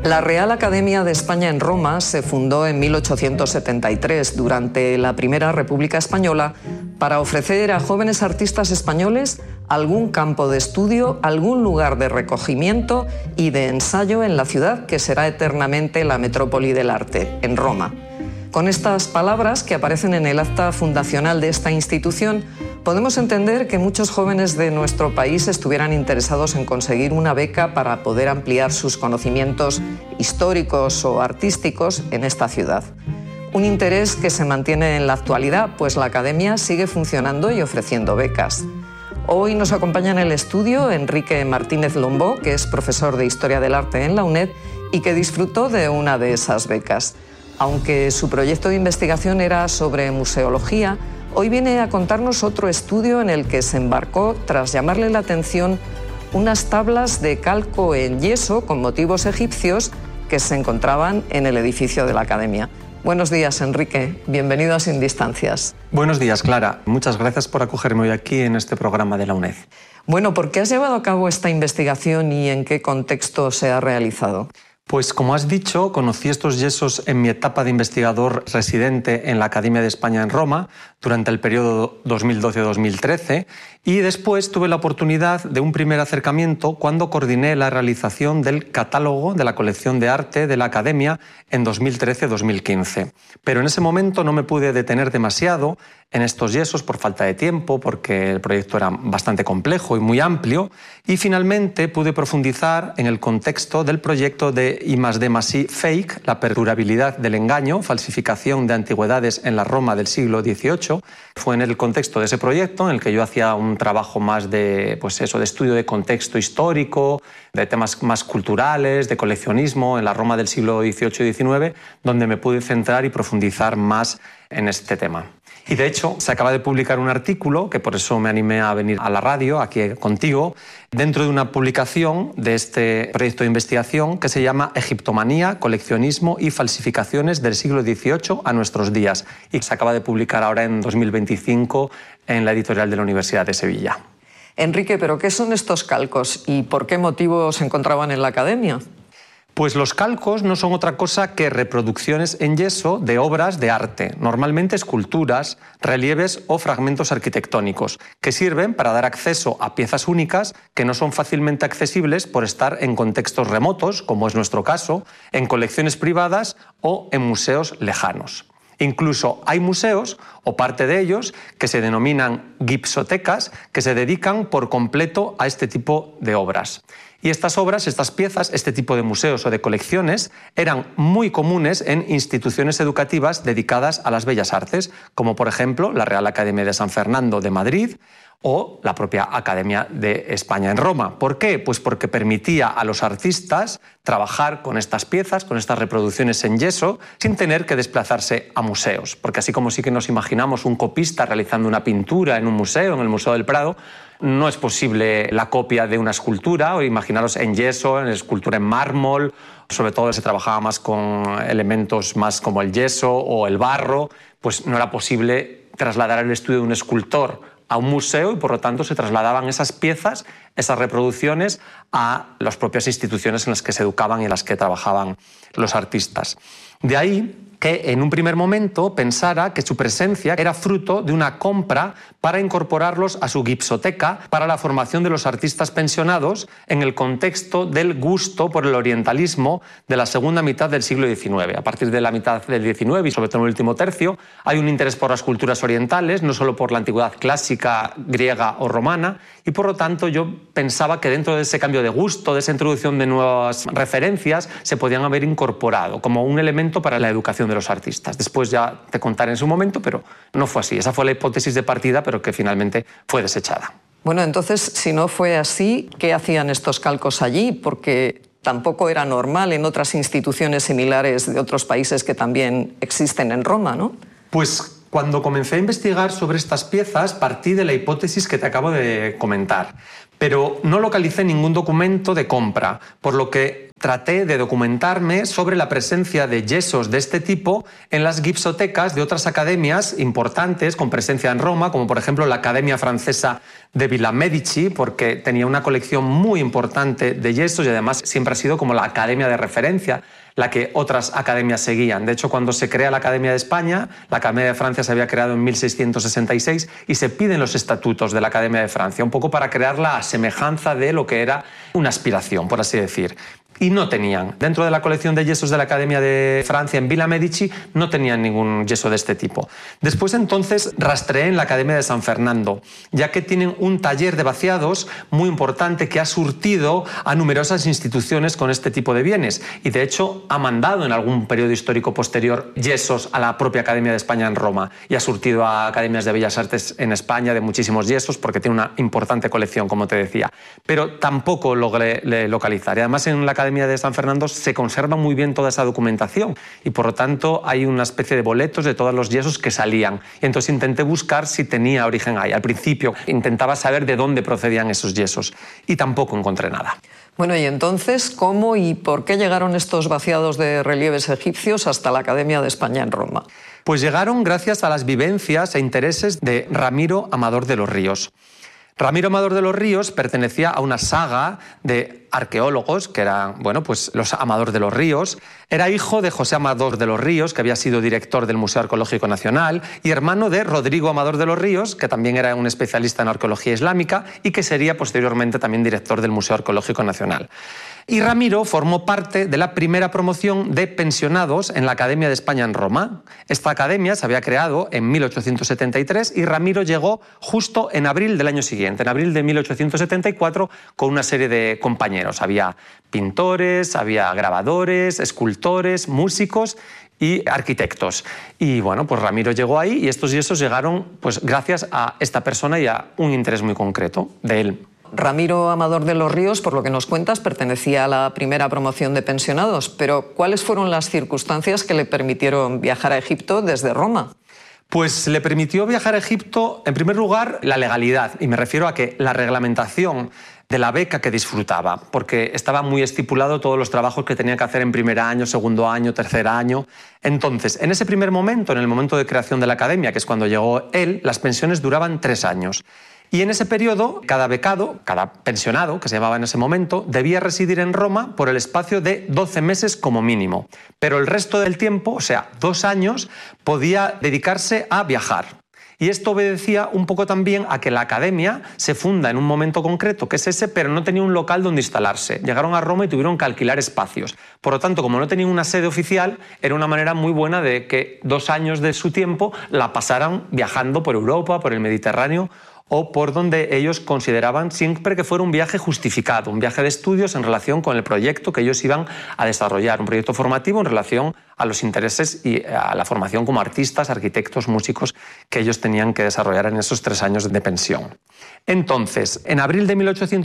La Real Academia de España en Roma se fundó en 1873, durante la Primera República Española, para ofrecer a jóvenes artistas españoles algún campo de estudio, algún lugar de recogimiento y de ensayo en la ciudad que será eternamente la metrópoli del arte, en Roma. Con estas palabras que aparecen en el acta fundacional de esta institución, podemos entender que muchos jóvenes de nuestro país estuvieran interesados en conseguir una beca para poder ampliar sus conocimientos históricos o artísticos en esta ciudad. Un interés que se mantiene en la actualidad, pues la Academia sigue funcionando y ofreciendo becas. Hoy nos acompaña en el estudio Enrique Martínez Lombó, que es profesor de Historia del Arte en la UNED y que disfrutó de una de esas becas. Aunque su proyecto de investigación era sobre museología, hoy viene a contarnos otro estudio en el que se embarcó tras llamarle la atención unas tablas de calco en yeso con motivos egipcios que se encontraban en el edificio de la Academia. Buenos días, Enrique. Bienvenido a Sin Distancias. Buenos días, Clara. Muchas gracias por acogerme hoy aquí en este programa de la UNED. Bueno, ¿por qué has llevado a cabo esta investigación y en qué contexto se ha realizado? Pues como has dicho, conocí estos yesos en mi etapa de investigador residente en la Academia de España en Roma durante el periodo 2012-2013 y después tuve la oportunidad de un primer acercamiento cuando coordiné la realización del catálogo de la colección de arte de la Academia en 2013-2015. Pero en ese momento no me pude detener demasiado en estos yesos por falta de tiempo, porque el proyecto era bastante complejo y muy amplio, y finalmente pude profundizar en el contexto del proyecto de I+D+I Fake, la perdurabilidad del engaño, falsificación de antigüedades en la Roma del siglo XVIII. Fue en el contexto de ese proyecto en el que yo hacía un trabajo más de, de estudio de contexto histórico, de temas más culturales, de coleccionismo en la Roma del siglo XVIII y XIX, donde me pude centrar y profundizar más en este tema. Y de hecho, se acaba de publicar un artículo, que por eso me animé a venir a la radio, aquí contigo, dentro de una publicación de este proyecto de investigación que se llama Egiptomanía, coleccionismo y falsificaciones del siglo XVIII a nuestros días. Y se acaba de publicar ahora en 2025 en la editorial de la Universidad de Sevilla. Enrique, ¿pero qué son estos calcos y por qué motivo se encontraban en la Academia? Pues los calcos no son otra cosa que reproducciones en yeso de obras de arte, normalmente esculturas, relieves o fragmentos arquitectónicos, que sirven para dar acceso a piezas únicas que no son fácilmente accesibles por estar en contextos remotos, como es nuestro caso, en colecciones privadas o en museos lejanos. Incluso hay museos, o parte de ellos, que se denominan gipsotecas, que se dedican por completo a este tipo de obras. Y estas obras, estas piezas, este tipo de museos o de colecciones eran muy comunes en instituciones educativas dedicadas a las bellas artes, como por ejemplo la Real Academia de San Fernando de Madrid o la propia Academia de España en Roma. ¿Por qué? Pues porque permitía a los artistas trabajar con estas piezas, con estas reproducciones en yeso, sin tener que desplazarse a museos. Porque así como sí que nos imaginamos un copista realizando una pintura en un museo, en el Museo del Prado, no es posible la copia de una escultura, o imaginaros en yeso, en escultura en mármol, sobre todo se trabajaba más con elementos más como el yeso o el barro, pues no era posible trasladar el estudio de un escultor a un museo y por lo tanto se trasladaban esas piezas, esas reproducciones a las propias instituciones en las que se educaban y en las que trabajaban los artistas. De ahí que en un primer momento pensara que su presencia era fruto de una compra para incorporarlos a su gipsoteca para la formación de los artistas pensionados en el contexto del gusto por el orientalismo de la segunda mitad del siglo XIX. A partir de la mitad del XIX y sobre todo en el último tercio hay un interés por las culturas orientales, no solo por la antigüedad clásica griega o romana, y por lo tanto yo pensaba que dentro de ese cambio de gusto, de esa introducción de nuevas referencias, se podían haber incorporado como un elemento para la educación de los artistas. Después ya te contaré en su momento, pero no fue así. Esa fue la hipótesis de partida, pero que finalmente fue desechada. Bueno, entonces, si no fue así, ¿qué hacían estos calcos allí? Porque tampoco era normal en otras instituciones similares de otros países que también existen en Roma, ¿no? Pues cuando comencé a investigar sobre estas piezas, partí de la hipótesis que te acabo de comentar, pero no localicé ningún documento de compra, por lo que traté de documentarme sobre la presencia de yesos de este tipo en las gipsotecas de otras academias importantes con presencia en Roma, como por ejemplo la Academia Francesa de Villa Medici, porque tenía una colección muy importante de yesos y además siempre ha sido como la academia de referencia, la que otras academias seguían. De hecho, cuando se crea la Academia de España, la Academia de Francia se había creado en 1666 y se piden los estatutos de la Academia de Francia, un poco para crearla a semejanza de lo que era una aspiración, por así decir. Y no tenían. Dentro de la colección de yesos de la Academia de Francia en Villa Medici no tenían ningún yeso de este tipo. Después entonces rastreé en la Academia de San Fernando, ya que tienen un taller de vaciados muy importante que ha surtido a numerosas instituciones con este tipo de bienes y de hecho ha mandado en algún periodo histórico posterior yesos a la propia Academia de España en Roma y ha surtido a academias de Bellas Artes en España de muchísimos yesos porque tiene una importante colección, como te decía. Pero tampoco logré localizar. Y además en la Academia de San Fernando se conserva muy bien toda esa documentación y por lo tanto hay una especie de boletos de todos los yesos que salían. Y entonces intenté buscar si tenía origen ahí. Al principio intentaba saber de dónde procedían esos yesos y tampoco encontré nada. Bueno, y entonces, ¿cómo y por qué llegaron estos vaciados de relieves egipcios hasta la Academia de España en Roma? Pues llegaron gracias a las vivencias e intereses de Ramiro Amador de los Ríos. Ramiro Amador de los Ríos pertenecía a una saga de arqueólogos que eran, bueno, pues los Amador de los Ríos. Era hijo de José Amador de los Ríos, que había sido director del Museo Arqueológico Nacional, y hermano de Rodrigo Amador de los Ríos, que también era un especialista en arqueología islámica y que sería posteriormente también director del Museo Arqueológico Nacional. Y Ramiro formó parte de la primera promoción de pensionados en la Academia de España en Roma. Esta academia se había creado en 1873 y Ramiro llegó justo en abril del año siguiente, en abril de 1874, con una serie de compañeros. Había pintores, había grabadores, escultores, músicos y arquitectos. Y bueno, pues Ramiro llegó ahí y estos yesos llegaron pues gracias a esta persona y a un interés muy concreto de él. Ramiro Amador de los Ríos, por lo que nos cuentas, pertenecía a la primera promoción de pensionados, pero ¿cuáles fueron las circunstancias que le permitieron viajar a Egipto desde Roma? Pues le permitió viajar a Egipto, en primer lugar, la legalidad, y me refiero a que la reglamentación de la beca que disfrutaba, porque estaba muy estipulado todos los trabajos que tenía que hacer en primer año, segundo año, tercer año. Entonces, en ese primer momento, en el momento de creación de la academia, que es cuando llegó él, las pensiones duraban 3 años. Y en ese periodo, cada becado, cada pensionado, que se llamaba en ese momento, debía residir en Roma por el espacio de 12 meses como mínimo. Pero el resto del tiempo, o sea, 2 años, podía dedicarse a viajar. Y esto obedecía un poco también a que la academia se funda en un momento concreto, que es ese, pero no tenía un local donde instalarse. Llegaron a Roma y tuvieron que alquilar espacios. Por lo tanto, como no tenían una sede oficial, era una manera muy buena de que 2 años de su tiempo la pasaran viajando por Europa, por el Mediterráneo, o por donde ellos consideraban siempre que fuera un viaje justificado, un viaje de estudios en relación con el proyecto que ellos iban a desarrollar, un proyecto formativo en relación a los intereses y a la formación como artistas, arquitectos, músicos que ellos tenían que desarrollar en esos 3 años de pensión. Entonces, en abril de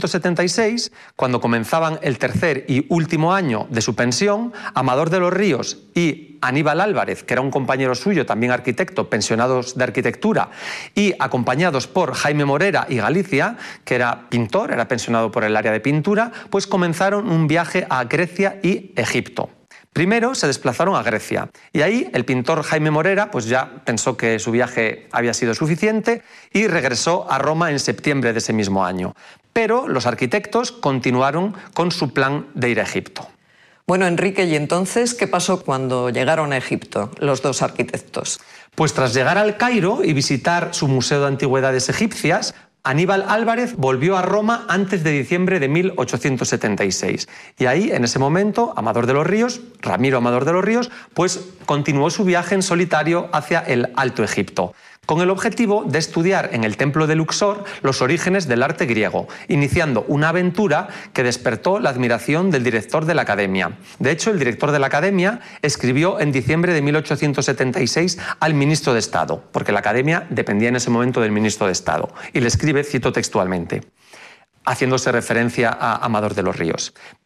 1876, cuando comenzaban el tercer y último año de su pensión, Amador de los Ríos y Aníbal Álvarez, que era un compañero suyo, también arquitecto, pensionados de arquitectura, y acompañados por Jaime Morera y Galicia, que era pintor, era pensionado por el área de pintura, pues comenzaron un viaje a Grecia y Egipto. Primero se desplazaron a Grecia y ahí el pintor Jaime Morera pues ya pensó que su viaje había sido suficiente y regresó a Roma en septiembre de ese mismo año. Pero los arquitectos continuaron con su plan de ir a Egipto. Bueno, Enrique, ¿y entonces qué pasó cuando llegaron a Egipto los 2 arquitectos? Pues tras llegar al Cairo y visitar su Museo de Antigüedades Egipcias, Aníbal Álvarez volvió a Roma antes de diciembre de 1876. Y ahí, en ese momento, Amador de los Ríos, Ramiro Amador de los Ríos, pues continuó su viaje en solitario hacia el Alto Egipto, con el objetivo de estudiar en el templo de Luxor los orígenes del arte griego, iniciando una aventura que despertó la admiración del director de la academia. De hecho, el director de la academia escribió en diciembre de 1876 al ministro de Estado, porque la academia dependía en ese momento del ministro de Estado, y le escribe, cito textualmente, haciéndose referencia a Amador de los Ríos: